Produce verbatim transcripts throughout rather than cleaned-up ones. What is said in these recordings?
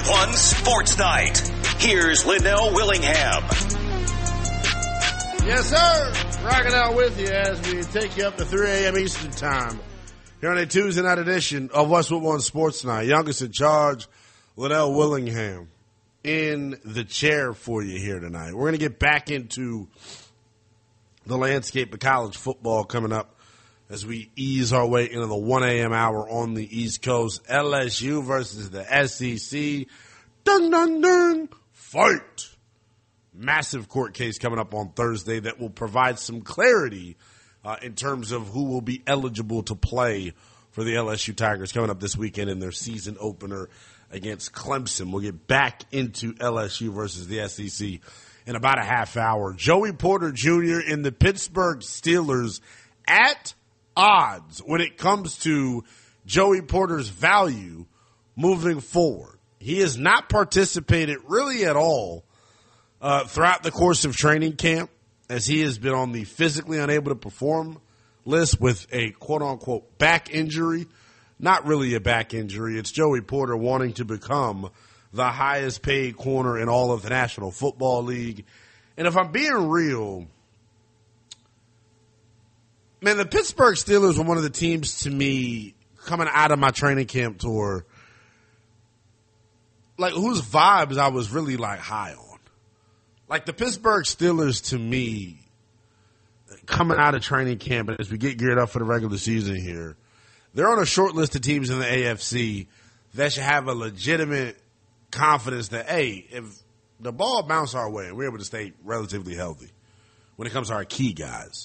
One Sports Night. Here's Linnell Willingham. Yes, sir. Rocking out with you as we take you up to three a.m. Eastern Time. Here on a Tuesday night edition of Westwood One Sports Night. Youngest in charge, Linnell Willingham, in the chair for you here tonight. We're going to get back into the landscape of college football coming up as we ease our way into the one a.m. hour on the East Coast. L S U versus the S E C. Dun, dun, dun. Fight. Massive court case coming up on Thursday that will provide some clarity uh, in terms of who will be eligible to play for the L S U Tigers coming up this weekend in their season opener against Clemson. We'll get back into L S U versus the S E C in about a half hour. Joey Porter Junior and the Pittsburgh Steelers at odds when it comes to Joey Porter's value moving forward. He has not participated really at all uh, throughout the course of training camp, as he has been on the physically unable to perform list with a quote-unquote back injury. Not really a back injury. It's Joey Porter wanting to become the highest paid corner in all of the National Football League. And if I'm being real, man, the Pittsburgh Steelers were one of the teams to me coming out of my training camp tour, like whose vibes I was really like high on. Like the Pittsburgh Steelers to me coming out of training camp and as we get geared up for the regular season here, they're on a short list of teams in the A F C that should have a legitimate confidence that, hey, if the ball bounces our way and we're able to stay relatively healthy when it comes to our key guys,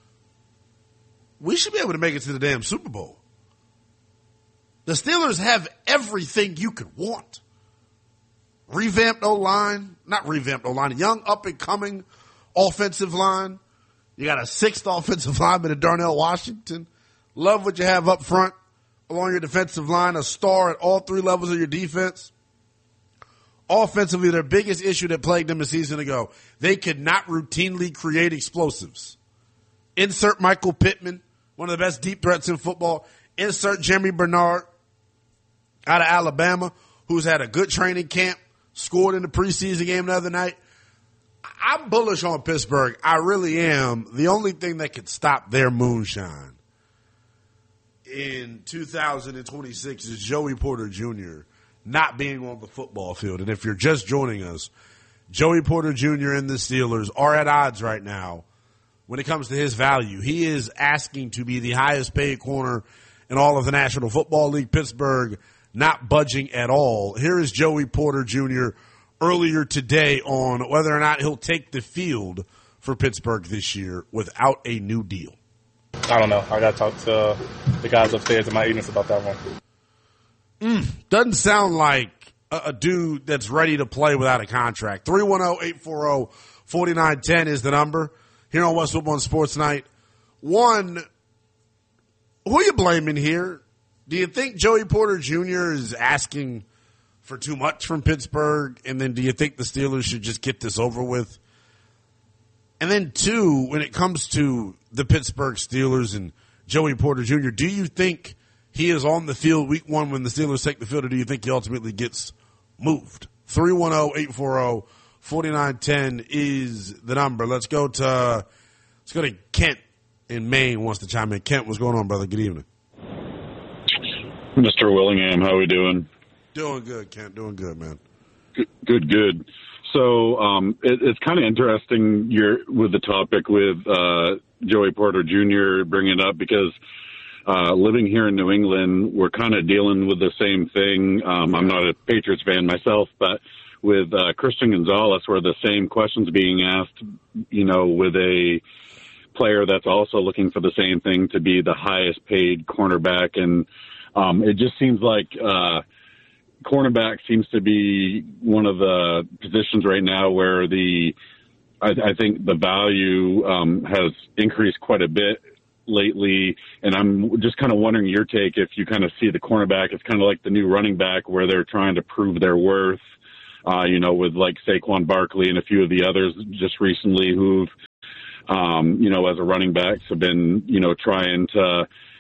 we should be able to make it to the damn Super Bowl. The Steelers have everything you could want. Revamped O-line, not revamped O-line, young up-and-coming offensive line. You got a sixth offensive lineman in Darnell Washington. Love what you have up front along your defensive line, a star at all three levels of your defense. Offensively, their biggest issue that plagued them a season ago, they could not routinely create explosives. Insert Michael Pittman, one of the best deep threats in football. Insert Jeremy Bernard out of Alabama, who's had a good training camp, scored in the preseason game the other night. I'm bullish on Pittsburgh. I really am. The only thing that could stop their moonshine in two thousand twenty-six is Joey Porter Junior not being on the football field. And if you're just joining us, Joey Porter Junior and the Steelers are at odds right now when it comes to his value. He is asking to be the highest paid corner in all of the National Football League. Pittsburgh not budging at all. Here is Joey Porter Junior earlier today on whether or not he'll take the field for Pittsburgh this year without a new deal. I don't know. I got to talk to the guys upstairs in my agents about that one. Mm, doesn't sound like a, a dude that's ready to play without a contract. three one zero, eight four zero, four nine one zero is the number here on Westwood One Sports Night. One, who are you blaming here? Do you think Joey Porter Junior is asking for too much from Pittsburgh? And then do you think the Steelers should just get this over with? And then two, when it comes to the Pittsburgh Steelers and Joey Porter Junior, do you think he is on the field week one when the Steelers take the field, or do you think he ultimately gets moved? three one zero, eight four zero, four nine one zero is the number. Let's go to, let's go to Kent in Maine wants to chime in. Kent, what's going on, brother? Good evening. Mister Willingham, how are we doing? Doing good, Kent. Doing good, man. Good, good. good. So um, it, it's kind of interesting you're, with the topic with uh, Joey Porter Junior bringing it up because uh, living here in New England, we're kind of dealing with the same thing. Um, I'm not a Patriots fan myself, but with uh, Christian Gonzalez, where the same questions being asked, you know, with a player that's also looking for the same thing to be the highest paid cornerback. And um, it just seems like uh, cornerback seems to be one of the positions right now where the, I, I think the value um, has increased quite a bit lately. And I'm just kind of wondering your take if you kind of see the cornerback as kind of like the new running back where they're trying to prove their worth, uh, you know, with like Saquon Barkley and a few of the others just recently who've, um, you know, as a running backs have been, you know, trying to,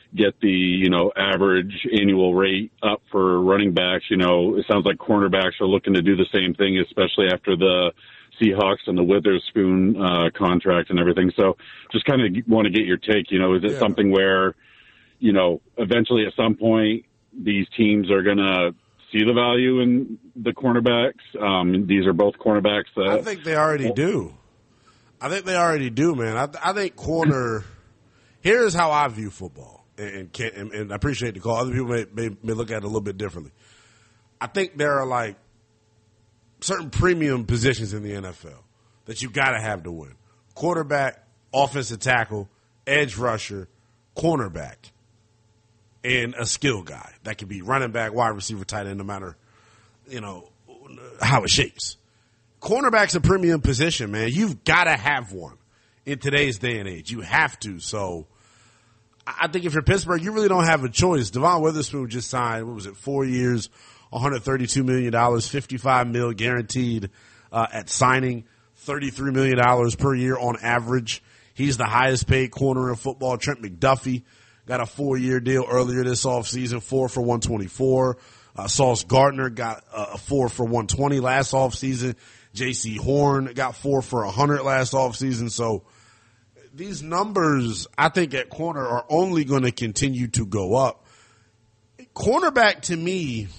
get the, you know, average annual rate up for running backs. You know, it sounds like cornerbacks are looking to do the same thing, especially after the Seahawks and the Witherspoon uh, contract and everything. So just kind of want to get your take. You know, is it yeah. something where, you know, eventually at some point these teams are going to see the value in the cornerbacks? Um, these are both cornerbacks that I think they already do. I think they already do, man. I, I think corner. Here's how I view football, and, and, and I appreciate the call. Other people may, may may look at it a little bit differently. I think there are like certain premium positions in the N F L that you got to have to win: quarterback, offensive tackle, edge rusher, cornerback, and a skill guy that could be running back, wide receiver, tight end, no matter you know how it shapes. Cornerback's a premium position, man. You've got to have one in today's day and age. You have to. So I think if you're Pittsburgh, you really don't have a choice. Devon Witherspoon just signed, what was it, four years, one hundred thirty-two million dollars, fifty-five mil guaranteed uh, at signing, thirty-three million dollars per year on average. He's the highest paid corner in football. Trent McDuffie got a four-year deal earlier this offseason, four for one twenty-four. Uh, Sauce Gardner got a four for one twenty last offseason. J C Horn got four for one hundred last offseason. So these numbers, I think, at corner are only going to continue to go up. Cornerback, to me,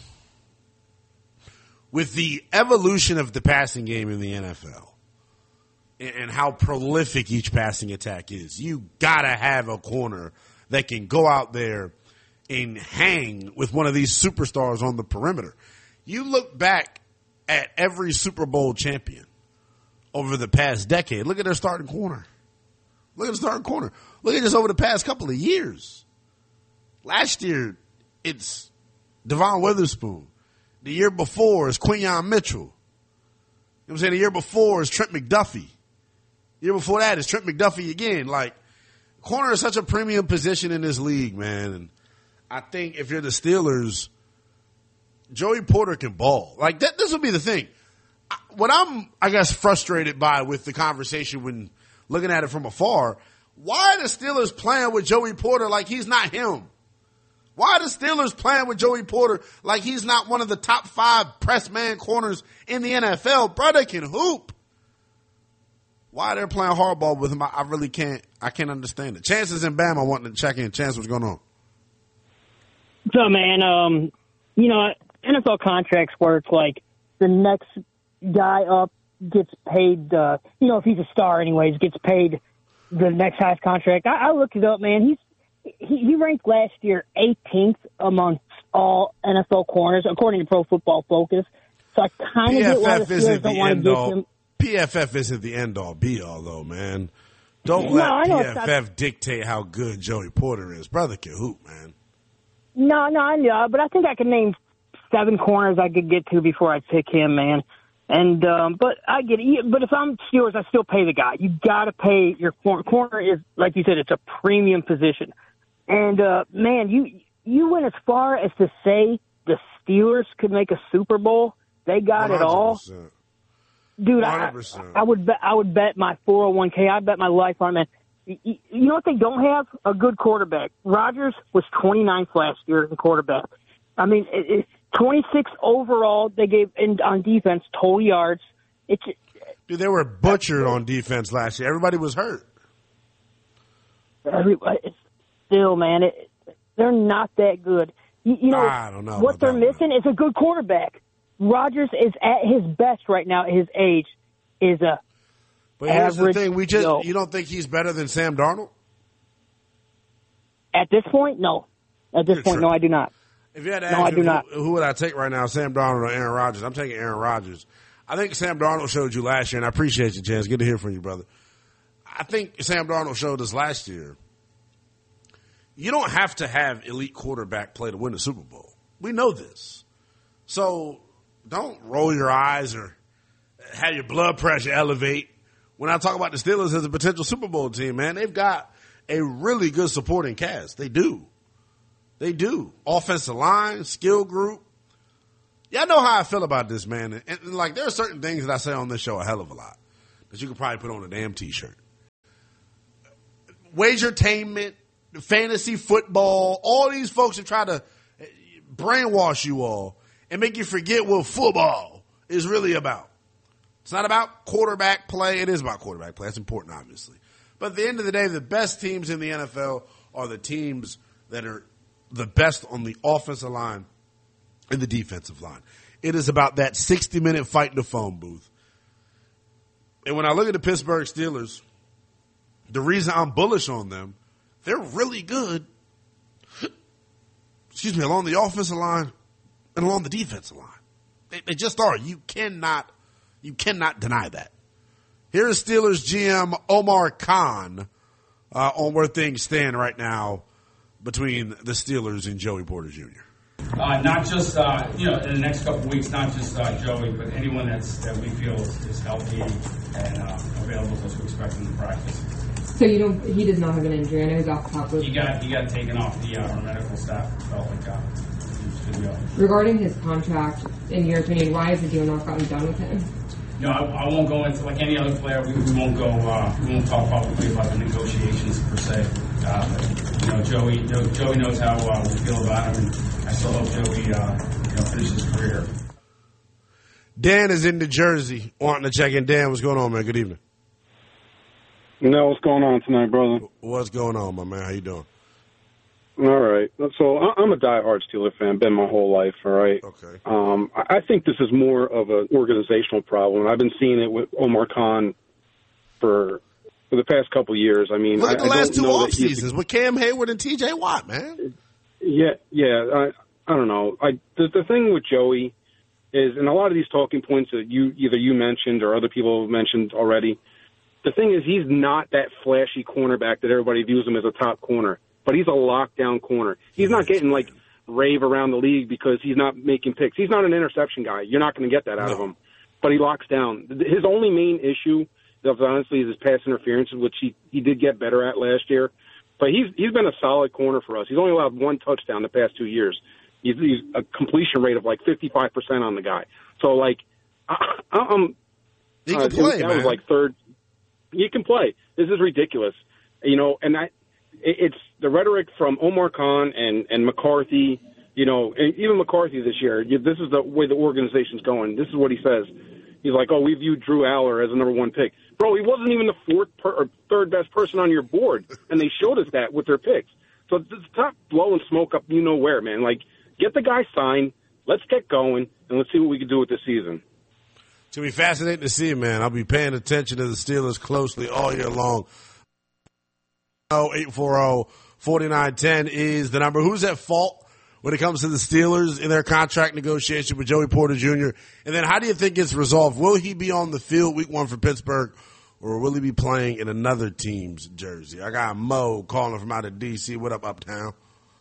with the evolution of the passing game in the N F L and how prolific each passing attack is, you got to have a corner that can go out there and hang with one of these superstars on the perimeter. You look back at every Super Bowl champion over the past decade. Look at their starting corner. Look at the starting corner. Look at this over the past couple of years. Last year, it's Devon Witherspoon. The year before is Quinyon Mitchell. You know what I'm saying? The year before is Trent McDuffie. The year before that is Trent McDuffie again. Like, corner is such a premium position in this league, man. And I think if you're the Steelers, Joey Porter can ball. Like, that, this will be the thing. What I'm, I guess, frustrated by with the conversation when looking at it from afar, why are the Steelers playing with Joey Porter like he's not him? Why are the Steelers playing with Joey Porter like he's not one of the top five press man corners in the N F L? Brother can hoop. Why they're playing hardball with him, I, I really can't, I can't understand it. Chances in Bama wanting to check in. Chance, what's going on? So, man, um, you know, N F L contracts work like the next guy up gets paid, uh, you know, if he's a star anyways, gets paid the next highest contract. I, I looked it up, man. He's he, he ranked last year eighteenth amongst all N F L corners, according to Pro Football Focus. So I kind of get why the Steelers don't want to give him. P F F isn't the end-all, be-all, though, man. Don't let no, P F F dictate how good Joey Porter is. Brother can hoop, man. No, no, I know, but I think I can name seven corners I could get to before I pick him, man. And um, but I get it. But if I'm Steelers, I still pay the guy. You got to pay your corner. Corner is, like you said, it's a premium position. And uh, man, you you went as far as to say the Steelers could make a Super Bowl. They got one hundred percent. It all. Dude, I, I would bet I would bet my four oh one k. I bet my life on it, man. You, you know what they don't have? A good quarterback. Rodgers was twenty-ninth last year as a quarterback. I mean, it, it's twenty-six overall. They gave in, on defense total yards. It's dude, they were butchered on defense last year. Everybody was hurt. Everybody, it's still, man, it, they're not that good. You, you know, I don't know what they're missing one. is a good quarterback. Rodgers is at his best right now at his age. Is a but here's average the thing: we just Joe. You don't think he's better than Sam Darnold? At this point, no. At this You're point, tripping. no, I do not. If you had to no, ask I me do who, not. who would I take right now, Sam Darnold or Aaron Rodgers? I'm taking Aaron Rodgers. I think Sam Darnold showed you last year, and I appreciate you, Chance. Good to hear from you, brother. I think Sam Darnold showed us last year. You don't have to have elite quarterback play to win the Super Bowl. We know this. So don't roll your eyes or have your blood pressure elevate when I talk about the Steelers as a potential Super Bowl team, man. They've got a really good supporting cast. They do. They do. Offensive line, skill group. Y'all know how I feel about this, man. And, and like, there are certain things that I say on this show a hell of a lot that you could probably put on a damn T-shirt. Wagertainment fantasy football, all these folks have tried to brainwash you all and make you forget what football is really about. It's not about quarterback play. It is about quarterback play. That's important, obviously. But at the end of the day, the best teams in the N F L are the teams that are the best on the offensive line and the defensive line. It is about that sixty-minute fight in the phone booth. And when I look at the Pittsburgh Steelers, the reason I'm bullish on them, they're really good, excuse me, along the offensive line and along the defensive line. They, they just are. You cannot, you cannot deny that. Here is Steelers G M Omar Khan uh, on where things stand right now between the Steelers and Joey Porter Junior Uh, not just, uh, you know, in the next couple of weeks, not just uh, Joey, but anyone that's that we feel is, is healthy and uh, available as we expect him to practice. So you don't, he does not have an injury. I know he's off top with. He got he got taken off the uh, our medical staff. Felt like uh, he was good to go. Regarding his contract, in your opinion, why has the deal not gotten done with him? No, I, I won't go into like any other player. We, we won't go. Uh, we won't talk publicly about the negotiations per se. Uh, but, you know, Joey. Joey knows how uh, we feel about him. And I still hope Joey uh, you know, finishes his career. Dan is in New Jersey, wanting to check in. Dan, what's going on, man? Good evening. No, what's going on tonight, brother? What's going on, my man? How you doing? All right. So I'm a diehard Steeler fan, been my whole life, all right? Okay. Um, I think this is more of an organizational problem. I've been seeing it with Omar Khan for for the past couple of years. I mean, Look at the I, last I two off off seasons with Cam Hayward and T J Watt, man. Yeah, yeah. I, I don't know. I the, the thing with Joey is, and a lot of these talking points that you either you mentioned or other people have mentioned already, the thing is he's not that flashy cornerback that everybody views him as a top corner, but he's a lockdown corner. He's not getting, like, rave around the league because he's not making picks. He's not an interception guy. You're not going to get that out no. of him. But he locks down. His only main issue, honestly, is his pass interference, which he, he did get better at last year. But he's he's been a solid corner for us. He's only allowed one touchdown the past two years. He's, he's a completion rate of, like, fifty-five percent on the guy. So, like, I, I'm – He can play, that man. was, like, third – he can play. This is ridiculous. You know, and I, it's the rhetoric from Omar Khan and, and McCarthy, you know, and even McCarthy this year. This is the way the organization's going. This is what he says. He's like, oh, we view Drew Aller as a number one pick. Bro, he wasn't even the fourth per, or third best person on your board, and they showed us that with their picks. So it's not blowing smoke up you know where, man. Like, get the guy signed. Let's get going, and let's see what we can do with this season. It's going to be fascinating to see, man. I'll be paying attention to the Steelers closely all year long. eight four zero, four nine one zero is the number. Who's at fault when it comes to the Steelers in their contract negotiation with Joey Porter Junior? And then how do you think it's resolved? Will he be on the field week one for Pittsburgh, or will he be playing in another team's jersey? I got Mo calling from out of D C. What up, Uptown?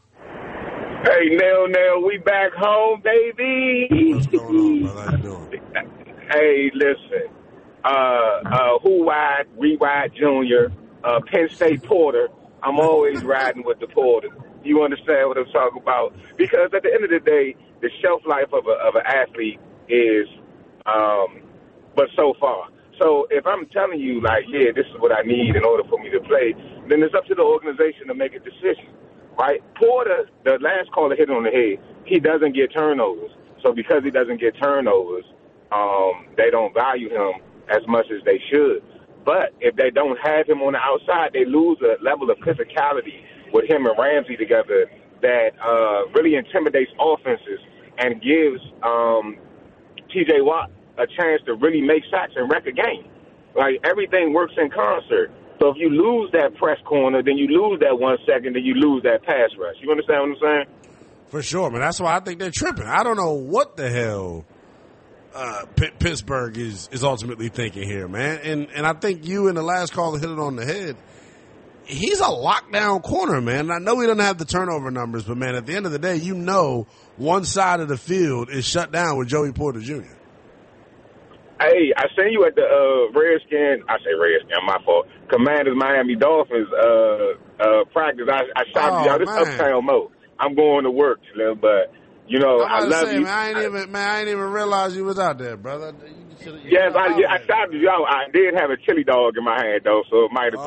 Hey, Nail Nail, we back home, baby. What's going on, brother? How you doing? Hey, listen, uh, uh, Who Wide, Rewide Junior, uh, Penn State Porter, I'm always riding with the Porter. You understand what I'm talking about? Because at the end of the day, the shelf life of, a, of an athlete is um, but so far. So if I'm telling you, like, yeah, this is what I need in order for me to play, then it's up to the organization to make a decision, right? Porter, the last caller hit on the head, he doesn't get turnovers. So because he doesn't get turnovers, Um, they don't value him as much as they should. But if they don't have him on the outside, they lose a level of physicality with him and Ramsey together that uh, really intimidates offenses and gives um, T J Watt a chance to really make sacks and wreck a game. Like, everything works in concert. So if you lose that press corner, then you lose that one second, then you lose that pass rush. You understand what I'm saying? For sure, man. That's why I think they're tripping. I don't know what the hell Uh, P- Pittsburgh is, is ultimately thinking here, man. And and I think you and the last caller hit it on the head. He's a lockdown corner, man. I know he doesn't have the turnover numbers, but, man, at the end of the day, you know one side of the field is shut down with Joey Porter Junior Hey, I seen you at the uh, Redskin, I say Redskin, my fault, Commanders Miami Dolphins uh, uh, practice. I, I shot oh, you out. This man. Uptown Mo. I'm going to work, but... You know, I love say, you. Man, I ain't even, man, I ain't even realize you was out there, brother. You you yes, I, I shouted you out. I did have a chili dog in my hand, though, so it might have